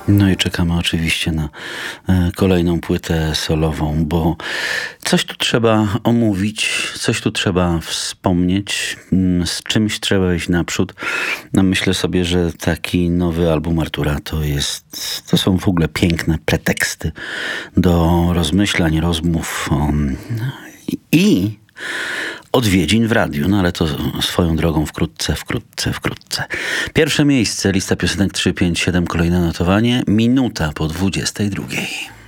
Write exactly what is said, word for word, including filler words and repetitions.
No i czekamy oczywiście na e, kolejną płytę solową, bo coś tu trzeba omówić, coś tu trzeba wspomnieć, mm, z czymś trzeba iść naprzód. No myślę sobie, że taki nowy album Artura to jest, to są w ogóle piękne preteksty do rozmyślań, rozmów o, i, i odwiedzin w radiu, no ale to swoją drogą wkrótce, wkrótce, wkrótce. Pierwsze miejsce, lista piosenek trzy pięć siedem, kolejne notowanie, minuta po dwudziestej drugiej.